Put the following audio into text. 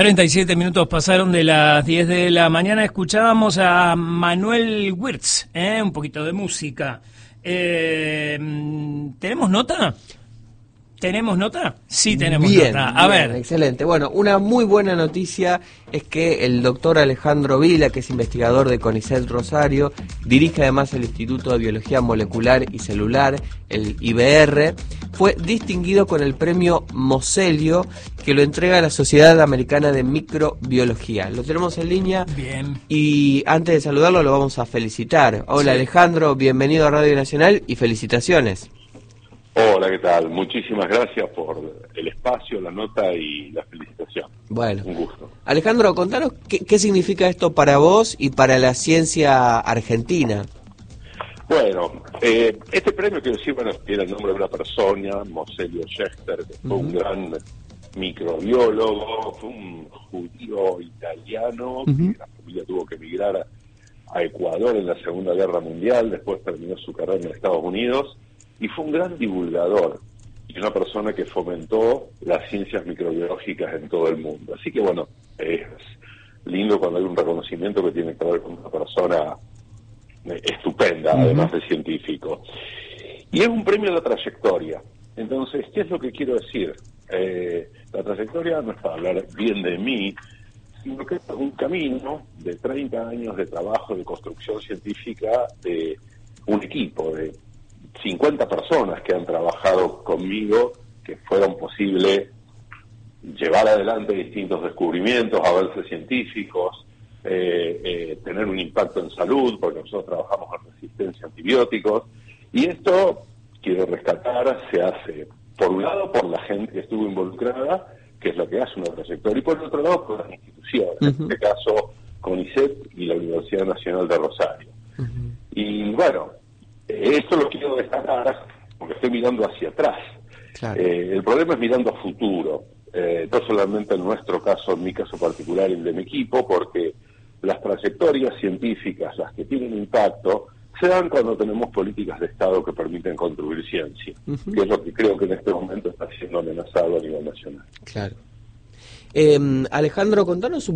37 minutos pasaron de las 10 de la mañana. Escuchábamos a Manuel Wirtz, un poquito de música. ¿Tenemos nota? ¿Tenemos nota? Sí, tenemos nota. A ver. Excelente. Bueno, una muy buena noticia es que el doctor Alejandro Vila, que es investigador de CONICET Rosario, dirige además el Instituto de Biología Molecular y Celular, el IBR, fue distinguido con el premio Moselio, que lo entrega la Sociedad Americana de Microbiología. Lo tenemos en línea. Bien. Y antes de saludarlo lo vamos a felicitar. Hola, sí. Alejandro, bienvenido a Radio Nacional y felicitaciones. Hola, ¿qué tal? Muchísimas gracias por el espacio, la nota y la felicitación. Bueno, un gusto. Alejandro, contanos qué significa esto para vos y para la ciencia argentina. Bueno, este premio, quiero decir, tiene el nombre de una persona, Moselio Schechter, que fue un gran microbiólogo, fue un judío italiano, que la familia tuvo que emigrar a Ecuador en la Segunda Guerra Mundial, después terminó su carrera en Estados Unidos, y fue un gran divulgador y una persona que fomentó las ciencias microbiológicas en todo el mundo. Así que bueno, es lindo cuando hay un reconocimiento que tiene que ver con una persona estupenda, además de científico. Y es un premio de trayectoria. Entonces, ¿qué es lo que quiero decir? La trayectoria no es para hablar bien de mí, sino que es un camino de 30 años de trabajo, de construcción científica, de un equipo de 50 personas que han trabajado conmigo, que fueron posible llevar adelante distintos descubrimientos, avances científicos, tener un impacto en salud, porque nosotros trabajamos en resistencia a antibióticos, y esto, quiero rescatar, se hace, por un lado, por la gente que estuvo involucrada, que es lo que hace una trayectoria, y por el otro lado, por las instituciones, en este caso, CONICET y la Universidad Nacional de Rosario. Y bueno, esto lo quiero destacar porque estoy mirando hacia atrás. Claro. El problema es mirando a futuro, no solamente en nuestro caso, en mi caso particular y el de mi equipo, porque las trayectorias científicas, las que tienen impacto, se dan cuando tenemos políticas de Estado que permiten construir ciencia, que es lo que creo que en este momento está siendo amenazado a nivel nacional. Claro. Alejandro, contanos un